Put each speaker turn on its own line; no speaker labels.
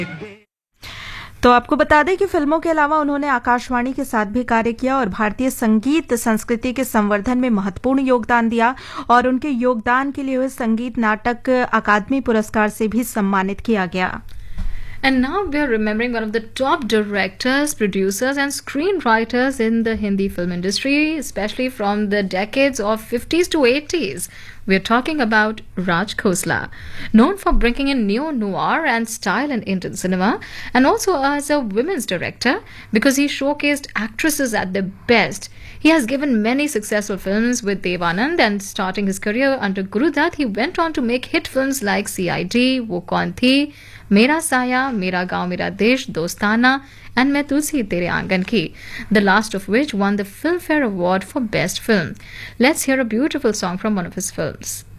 तो आपको बता दें कि फिल्मों के अलावा उन्होंने आकाशवाणी के साथ भी कार्य किया और भारतीय संगीत संस्कृति के संवर्धन में महत्वपूर्ण योगदान दिया और उनके योगदान के लिए हुए संगीत नाटक अकादमी पुरस्कार से भी सम्मानित किया गया।
And now we are remembering one of the top directors, producers, and screenwriters in the Hindi film industry, especially from the decades of 50s to 80s. We are talking about Raj Khosla, known for bringing in neo-noir and style in Indian cinema, and also as a women's director because he showcased actresses at their best. He has given many successful films with Dev Anand, and starting his career under Guru Dutt, he went on to make hit films like CID, Wo Kaun Thi, Mera Saya, Mera Gaon Mera Desh, Dostana, and Main Tulsi Tere Aangan Ki, the last of which won the Filmfare Award for Best Film. Let's hear a beautiful song from one of his films.